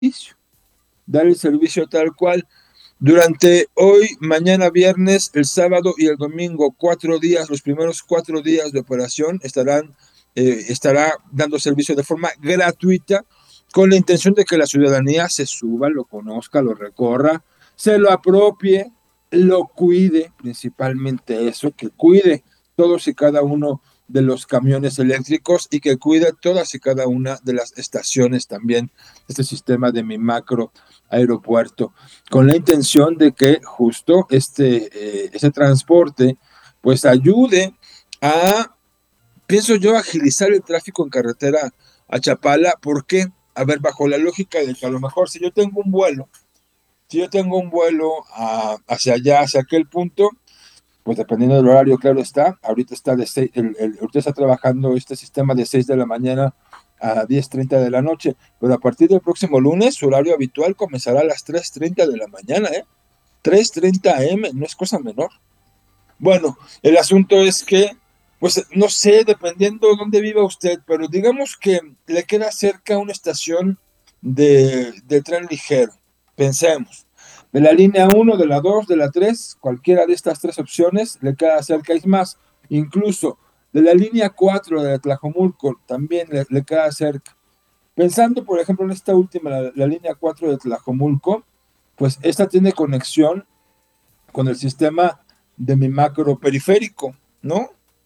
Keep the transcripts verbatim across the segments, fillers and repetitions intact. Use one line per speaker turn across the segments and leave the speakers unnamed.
servicio, dar el servicio tal cual. Durante hoy, mañana viernes, el sábado y el domingo, cuatro días, los primeros cuatro días de operación estarán, eh, estará dando servicio de forma gratuita con la intención de que la ciudadanía se suba, lo conozca, lo recorra, se lo apropie, lo cuide, principalmente eso, que cuide todos y cada uno de los camiones eléctricos y que cuide todas y cada una de las estaciones también de este sistema de mi macro aeropuerto, con la intención de que justo este, eh, ese transporte pues ayude a, pienso yo, agilizar el tráfico en carretera a Chapala. ¿Por qué? A ver, bajo la lógica de que a lo mejor si yo tengo un vuelo, si yo tengo un vuelo a, hacia allá, hacia aquel punto, pues dependiendo del horario, claro está, ahorita está, de seis, el, el, ahorita está trabajando este sistema de seis de la mañana a diez treinta de la noche, pero a partir del próximo lunes su horario habitual comenzará a las tres treinta de la mañana, ¿eh? tres treinta a eme, no es cosa menor. Bueno, el asunto es que, pues no sé, dependiendo de dónde viva usted, pero digamos que le queda cerca una estación de, de tren ligero, pensemos. De la línea uno, de la dos, de la tres, cualquiera de estas tres opciones le queda cerca. Es más, incluso de la línea cuatro de Tlajomulco también le, le queda cerca. Pensando, por ejemplo, en esta última, la, la línea cuatro de Tlajomulco, pues esta tiene conexión con el sistema de mi macro periférico, ¿no?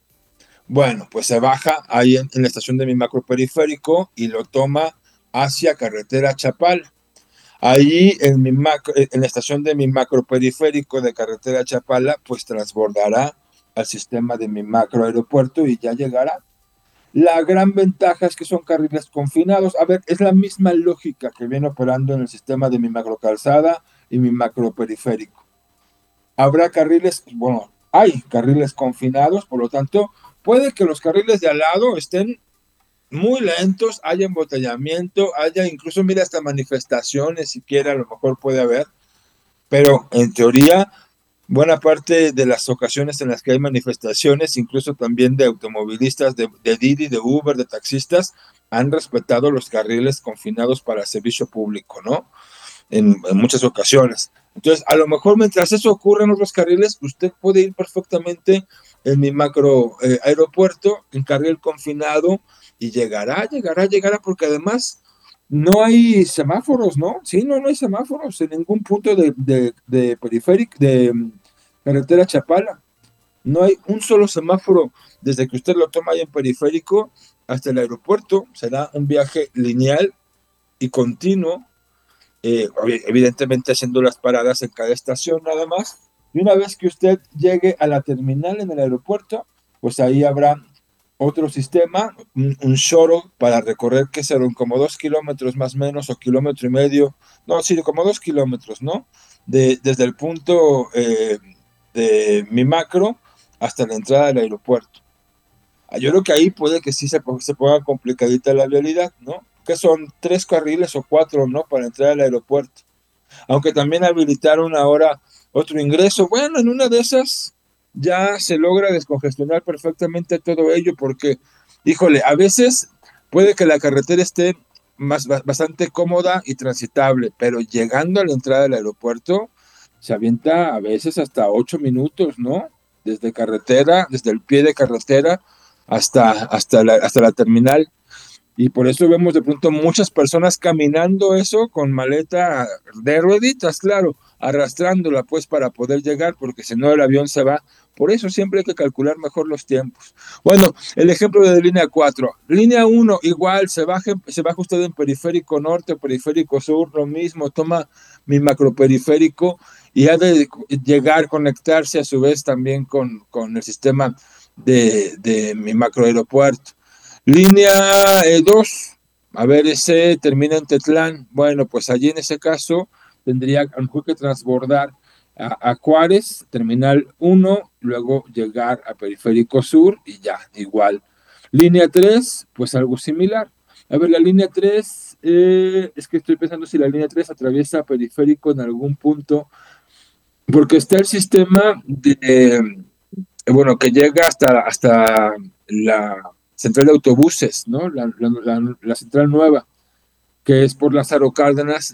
Bueno, pues se baja ahí en, en la estación de mi macro periférico y lo toma hacia carretera Chapala. Allí en, mi macro, en la estación de mi macro periférico de carretera Chapala, pues transbordará al sistema de mi macro aeropuerto y ya llegará. La gran ventaja es que son carriles confinados. A ver, es la misma lógica que viene operando en el sistema de mi macro calzada y mi macro periférico. Habrá carriles, bueno, hay carriles confinados, por lo tanto, puede que los carriles de al lado estén muy lentos, haya embotellamiento, haya incluso, mira, hasta manifestaciones, siquiera a lo mejor puede haber, pero en teoría, buena parte de las ocasiones en las que hay manifestaciones, incluso también de automovilistas, de, de Didi, de Uber, de taxistas, han respetado los carriles confinados para servicio público, ¿no? En, en muchas ocasiones. Entonces, a lo mejor mientras eso ocurre en otros carriles, usted puede ir perfectamente en mi macro eh, aeropuerto, en carril confinado, y llegará, llegará, llegará, porque además no hay semáforos, ¿no? Sí, no, no hay semáforos en ningún punto de, de, de periférico, de um, carretera Chapala. No hay un solo semáforo desde que usted lo toma ahí en periférico hasta el aeropuerto. Será un viaje lineal y continuo, eh, evidentemente haciendo las paradas en cada estación nada más. Y una vez que usted llegue a la terminal en el aeropuerto, pues ahí habrá otro sistema, un, un shuttle para recorrer, que serán como dos kilómetros más o menos, o kilómetro y medio, no, sí, como dos kilómetros, ¿no? De, desde el punto eh, de mi macro hasta la entrada del aeropuerto. Yo creo que ahí puede que sí se, se ponga complicadita la vialidad, ¿no? Que son tres carriles o cuatro, ¿no? Para entrar al aeropuerto. Aunque también habilitaron ahora otro ingreso. Bueno, en una de esas ya se logra descongestionar perfectamente todo ello porque, híjole, a veces puede que la carretera esté más, bastante cómoda y transitable, pero llegando a la entrada del aeropuerto se avienta a veces hasta ocho minutos, ¿no? Desde carretera, desde el pie de carretera hasta, hasta, la, hasta la terminal. Y por eso vemos de pronto muchas personas caminando eso con maleta de rueditas, claro, arrastrándola pues para poder llegar, porque si no el avión se va. Por eso siempre hay que calcular mejor los tiempos. Bueno, el ejemplo de línea cuatro. Línea uno, igual, se baja, se baja usted en periférico norte, periférico sur, lo mismo, toma mi macroperiférico y ha de llegar, conectarse a su vez también con, con el sistema de, de mi macroaeropuerto. Línea dos, a ver, ese termina en Tetlán. Bueno, pues allí en ese caso tendría a lo mejor que transbordar a, a Juárez, terminal uno, luego llegar a Periférico Sur y ya, igual. Línea tres, pues algo similar. A ver, la línea tres, eh, es que estoy pensando si la línea tres atraviesa Periférico en algún punto, porque está el sistema de, eh, bueno, que llega hasta, hasta la central de autobuses, ¿no? La, la, la, la central nueva. que es por Lázaro Cárdenas,